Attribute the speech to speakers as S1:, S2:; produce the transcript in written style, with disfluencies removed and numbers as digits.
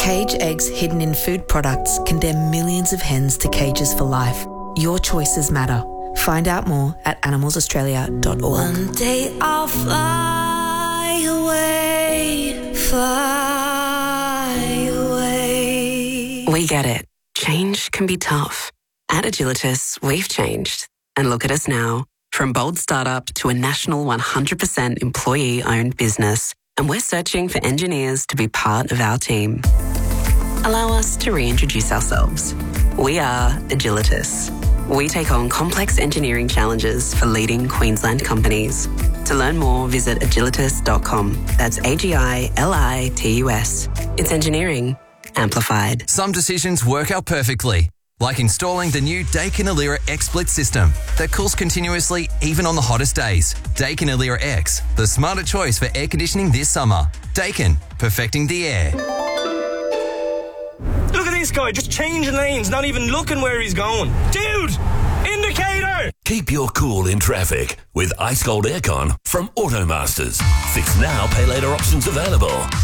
S1: Cage eggs hidden in food products condemn millions of hens to cages for life. Your choices matter. Find out more at animalsaustralia.org.
S2: One day I'll fly away, fly away.
S3: We get it. Change can be tough. At Agilitas, we've changed. And look at us now. From bold startup to a national 100% employee-owned business. And we're searching for engineers to be part of our team. Allow us to reintroduce ourselves. We are Agilitas. We take on complex engineering challenges for leading Queensland companies. To learn more, visit agilitas.com. That's AGILITUS. It's engineering amplified.
S4: Some decisions work out perfectly, like installing the new Daikin Alira X Split system that cools continuously even on the hottest days. Daikin Alira X, the smarter choice for air conditioning this summer. Daikin, perfecting the air.
S5: Look at this guy, just changing lanes, not even looking where he's going. Dude, indicator!
S6: Keep your cool in traffic with Ice Cold Aircon from Automasters. Fix now, pay later options available.